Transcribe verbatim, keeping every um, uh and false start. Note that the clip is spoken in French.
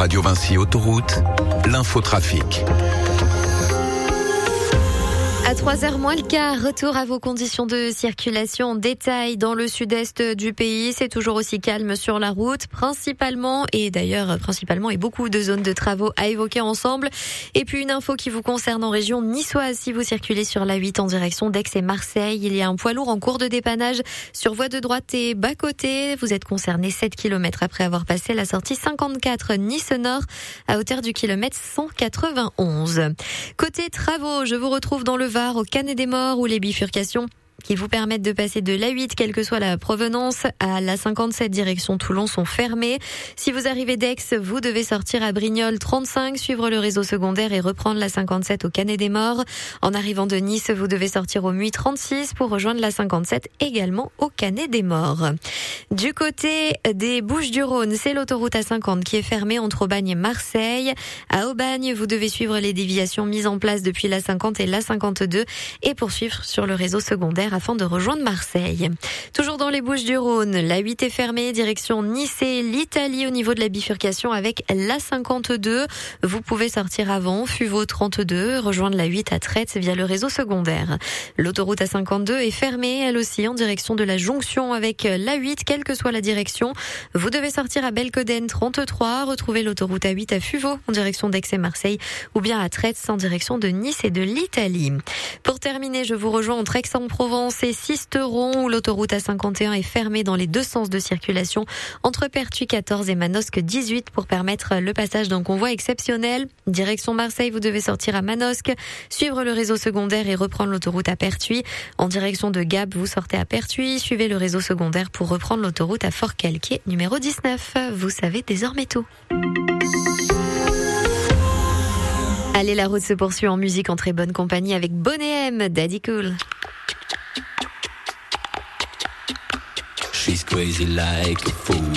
Radio Vinci Autoroute, l'infotrafic. À trois heures moins le quart, retour à vos conditions de circulation en détail dans le sud-est du pays. C'est toujours aussi calme sur la route, principalement, et d'ailleurs principalement, et beaucoup de zones de travaux à évoquer ensemble. Et puis une info qui vous concerne en région niçoise. Si vous circulez sur la huit en direction d'Aix et Marseille, il y a un poids lourd en cours de dépannage sur voie de droite et bas-côté. Vous êtes concerné sept kilomètres après avoir passé la sortie cinquante-quatre Nice-Nord à hauteur du kilomètre cent quatre-vingt-onze. Côté travaux, je vous retrouve dans le Var, au Canet des Morts, où les bifurcations qui vous permettent de passer de l'A huit, quelle que soit la provenance, à la cinquante-sept direction Toulon sont fermées. Si vous arrivez d'Aix, vous devez sortir à Brignoles trente-cinq, suivre le réseau secondaire et reprendre la cinquante-sept au Canet des Morts. En arrivant de Nice, vous devez sortir au Muy trente-six pour rejoindre la cinquante-sept également au Canet des Morts. Du côté des Bouches-du-Rhône, c'est l'autoroute A cinquante qui est fermée entre Aubagne et Marseille. À Aubagne, vous devez suivre les déviations mises en place depuis la cinquante et la cinquante-deux et poursuivre sur le réseau secondaire afin de rejoindre Marseille. Toujours dans les Bouches-du-Rhône, la huit est fermée, direction Nice et l'Italie au niveau de la bifurcation avec la cinquante-deux. Vous pouvez sortir avant, Fuveau trente-deux, rejoindre la huit à Traite via le réseau secondaire. L'autoroute A cinquante-deux est fermée, elle aussi, en direction de la jonction avec la huit, quelle que soit la direction. Vous devez sortir à Belcoden trente-trois, retrouver l'autoroute A huit à Fuveau en direction d'Aix et Marseille, ou bien à Traite en direction de Nice et de l'Italie. Pour terminer, je vous rejoins entre Aix-en-Provence et Sisteron où l'autoroute A cinquante et un est fermée dans les deux sens de circulation entre Pertuis quatorze et Manosque dix-huit pour permettre le passage d'un convoi exceptionnel. Direction Marseille, vous devez sortir à Manosque, suivre le réseau secondaire et reprendre l'autoroute à Pertuis. En direction de Gap, vous sortez à Pertuis, suivez le réseau secondaire pour reprendre l'autoroute à Fort-Calquier numéro dix-neuf. Vous savez désormais tout. Allez, la route se poursuit en musique en très bonne compagnie avec Bonnet M, Daddy Cool. She's crazy like a fool.